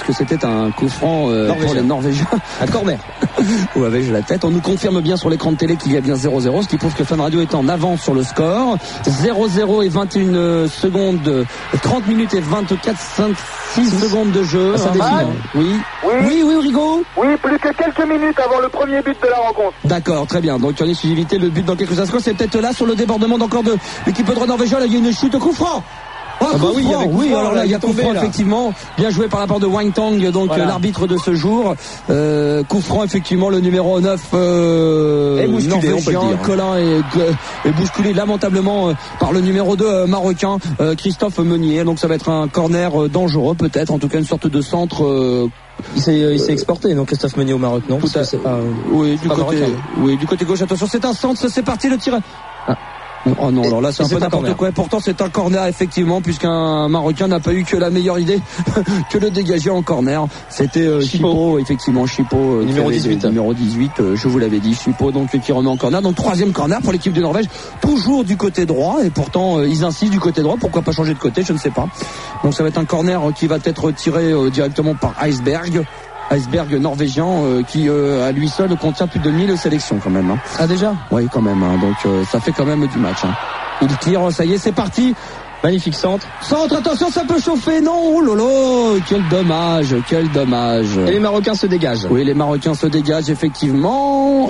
puisque c'était un coup franc pour les Norvégiens. Un corner. Où avais-je la tête? On nous confirme bien sur l'écran de télé qu'il y a bien 0-0, ce qui prouve que Fun Radio est en avance sur le score. 0-0 et 21 secondes, 30 minutes et 6 secondes de jeu. Ça défile. Oui, Rigaud. Oui, plus que quelques minutes avant le premier but de la rencontre. D'accord, très bien. Donc en exclusivité, le but dans quelques instants, c'est peut-être là sur le débordement encore de l'équipe de droit norvégienne. Là, il y a une chute au coup franc. Alors là, il y a coup franc, effectivement. Bien joué par la part de Wang Tang, donc voilà. L'arbitre de ce jour. Coup franc, effectivement, le numéro 9 est bousculé, on peut le dire. Colin est bousculé lamentablement par le numéro 2 marocain, Christophe Meunier. Donc ça va être un corner dangereux, peut-être, en tout cas une sorte de centre. Il s'est exporté, non, Christophe Meunier au Maroc, non? Oui, du côté gauche. Attention, c'est un centre, c'est parti, le tir. Oh non, alors là c'est un peu n'importe quoi. Pourtant c'est un corner effectivement, puisqu'un Marocain n'a pas eu que la meilleure idée que le dégager en corner. C'était Chipo, effectivement, Chipo numéro 18. Numéro 18, je vous l'avais dit, Chipo donc qui remet en corner. Donc troisième corner pour l'équipe de Norvège, toujours du côté droit, et pourtant ils insistent du côté droit. Pourquoi pas changer de côté, je ne sais pas. Donc ça va être un corner qui va être tiré directement par Iceberg norvégien qui à lui seul contient plus de 1000 sélections quand même. Ah déjà? Oui, quand même. Donc ça fait quand même du match. Il tire, ça y est, c'est parti. Magnifique centre, attention, ça peut chauffer, non? Oh lolo, quel dommage. Et les Marocains se dégagent. Oui, les Marocains se dégagent effectivement.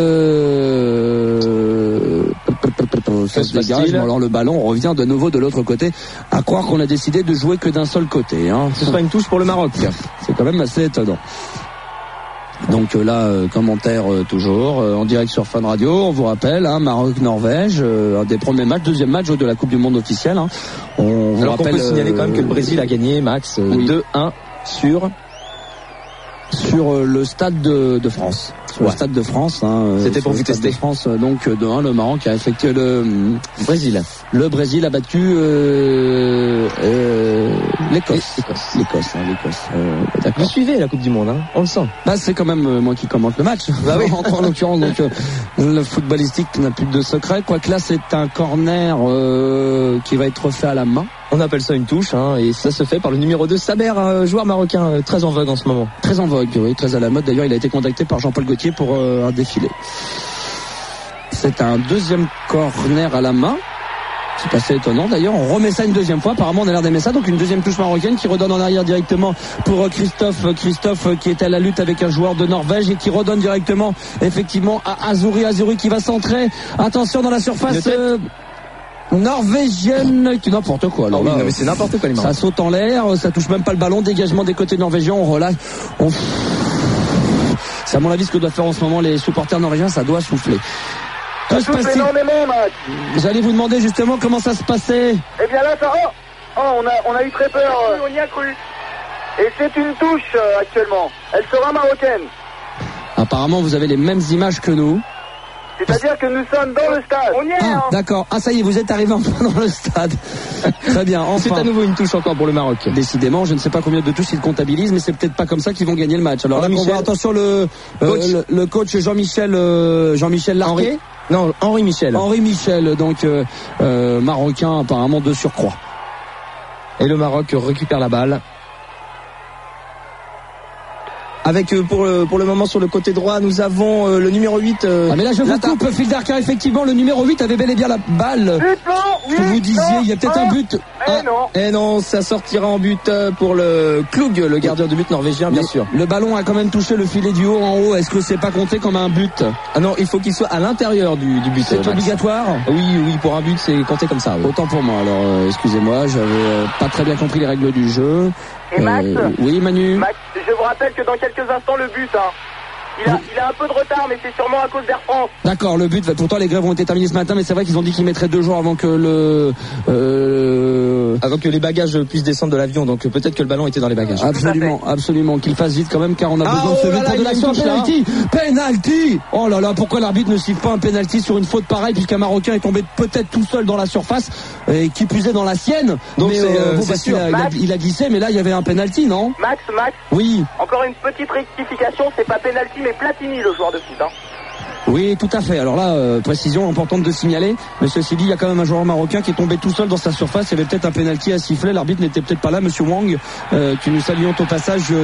Ça se dégage. Alors le ballon revient de nouveau de l'autre côté. À croire qu'on a décidé de jouer que d'un seul côté. Ce sera une touche pour le Maroc. C'est quand même assez étonnant. Donc là, commentaire toujours en direct sur Fun Radio. On vous rappelle, Maroc-Norvège, un des premiers matchs, deuxième match de la Coupe du Monde officielle. On peut signaler quand même que le Brésil a gagné, Max, 2-1 sur le Stade de France. Sur le Stade de France. C'était pour vous tester. De France, donc 2-1, le Maroc a effectué le Brésil. Le Brésil a battu l'Écosse. L'Écosse. D'accord. Vous suivez la Coupe du Monde, on le sent. C'est quand même moi qui commente le match. Bah oui. En l'occurrence, donc le footballistique n'a plus de secret. Quoique là, c'est un corner qui va être fait à la main. On appelle ça une touche, et ça se fait par le numéro 2, Saber, joueur marocain très en vogue en ce moment. Très en vogue, oui, très à la mode. D'ailleurs, il a été contacté par Jean-Paul Gaultier pour un défilé. C'est un deuxième corner à la main. C'est assez étonnant d'ailleurs. On remet ça une deuxième fois. Apparemment, on a l'air d'aimer ça. Donc une deuxième touche marocaine qui redonne en arrière directement pour Christophe qui est à la lutte avec un joueur de Norvège et qui redonne directement effectivement à Azuri qui va centrer. Attention dans la surface norvégienne qui n'importe quoi. Alors là, mais c'est n'importe quoi les Marocains. Ça saute en l'air, ça touche même pas le ballon. Dégagement des côtés norvégiens. On relâche. C'est à mon avis ce que doivent faire en ce moment les supporters norvégiens. Ça doit souffler. Ça souffle énormément, Max. J'allais vous demander justement comment ça se passait. Eh bien là, on a eu très peur. On y a cru. Et c'est une touche actuellement. Elle sera marocaine. Apparemment, vous avez les mêmes images que nous. C'est-à-dire que nous sommes dans le stade. On y est. D'accord. Ça y est, vous êtes arrivé enfin dans le stade. Très bien. Enfin. C'est à nouveau une touche encore pour le Maroc. Décidément, je ne sais pas combien de touches ils comptabilisent, mais c'est peut-être pas comme ça qu'ils vont gagner le match. Alors là, on voit, attention, le coach Jean-Michel Larquet. Non, Henri Michel, donc marocain apparemment de surcroît. Et le Maroc récupère la balle. Avec pour le moment sur le côté droit, nous avons le numéro 8. Mais là je vous coupe, fil d'arcade, effectivement, le numéro 8 avait bel et bien la balle. But, vous disiez, il y a peut-être un but. Et non, ça sortira en but pour le Klug, le gardien de but norvégien, bien sûr. Le ballon a quand même touché le filet du haut en haut. Est-ce que c'est pas compté comme un but? Ah non, il faut qu'il soit à l'intérieur du but. C'est obligatoire? Oui, pour un but, c'est compté comme ça. Oui. Autant pour moi. Alors, excusez-moi, j'avais pas très bien compris les règles du jeu. Et Max, oui, Manu. Max, je vous rappelle que dans quelques instants, le but, il a un peu de retard, mais c'est sûrement à cause d'Air France. D'accord, le but, pourtant les grèves ont été terminées ce matin, mais c'est vrai qu'ils ont dit qu'ils mettraient 2 jours avant que avant que les bagages puissent descendre de l'avion, donc peut-être que le ballon était dans les bagages. Absolument, qu'il fasse vite quand même, car on a besoin de ce but pour de l'action. Penalty. Oh là là, pourquoi l'arbitre ne siffle pas un penalty sur une faute pareille, puisqu'un Marocain est tombé peut-être tout seul dans la surface, et qui plus est dans la sienne. Donc mais il a glissé, mais là il y avait un penalty, non? Max. Oui. Encore une petite rectification, c'est pas penalty, mais Platini, le joueur de foot. Oui, tout à fait. Alors là, précision importante de signaler. Mais ceci dit, il y a quand même un joueur marocain qui est tombé tout seul dans sa surface. Il y avait peut-être un penalty à siffler. L'arbitre n'était peut-être pas là, monsieur Wang, que nous saluons au passage.